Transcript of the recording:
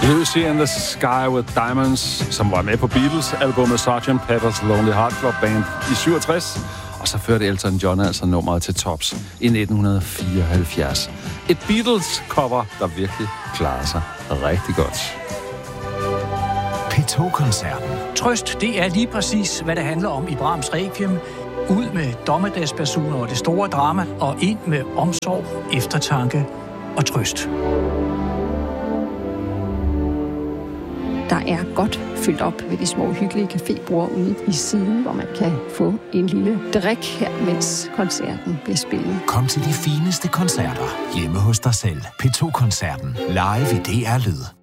Lucy in the Sky with Diamonds, som var med på Beatles-albumet Sgt. Pepper's Lonely Hearts Club Band i 67. Og så førte Elton John altså nummeret til tops i 1974. Et Beatles-cover, der virkelig klarer sig rigtig godt. P2-koncerten. Trøst, det er lige præcis, hvad det handler om i Brahms Requiem. Ud med dommedagsbasuner og det store drama, og ind med omsorg, eftertanke og trøst. Der er godt fyldt op ved de små hyggelige cafébord ude i siden, hvor man kan få en lille drik her, mens koncerten bliver spillet. Kom til de fineste koncerter hjemme hos dig selv. P2-koncerten live i DR Lyd.